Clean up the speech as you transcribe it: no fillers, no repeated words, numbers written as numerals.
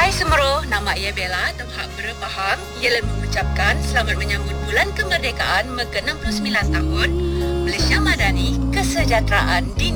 Hai Semero, nama saya Bella dan hak berpaham ialah mengucapkan selamat menyambut bulan kemerdekaan ke-69 tahun Malaysia Madani, kesejahteraan di